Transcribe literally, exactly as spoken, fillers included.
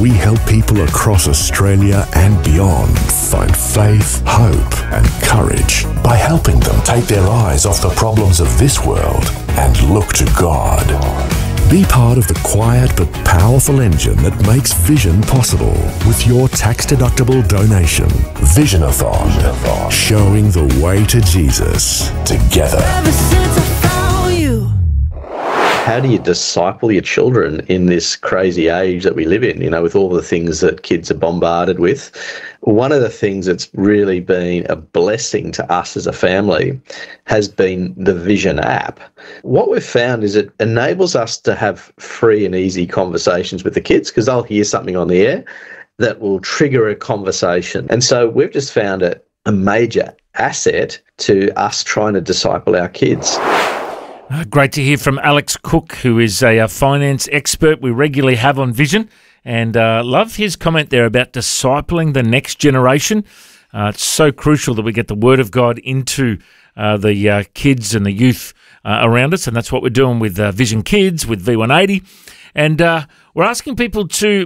we help people across Australia and beyond find faith, hope and courage by helping them take their eyes off the problems of this world and look to God. Be part of the quiet but powerful engine that makes Vision possible with your tax-deductible donation. Visionathon, showing the way to Jesus together. Ever since I found you. How do you disciple your children in this crazy age that we live in, you know, with all the things that kids are bombarded with? One of the things that's really been a blessing to us as a family has been the Vision app. What we've found is it enables us to have free and easy conversations with the kids because they'll hear something on the air that will trigger a conversation. And so we've just found it a major asset to us trying to disciple our kids. Uh, great to hear from Alex Cook, who is a, a finance expert we regularly have on Vision, and uh, love his comment there about discipling the next generation. Uh, it's so crucial that we get the Word of God into uh, the uh, kids and the youth uh, around us, and that's what we're doing with uh, Vision Kids, with V one eighty, and uh, we're asking people to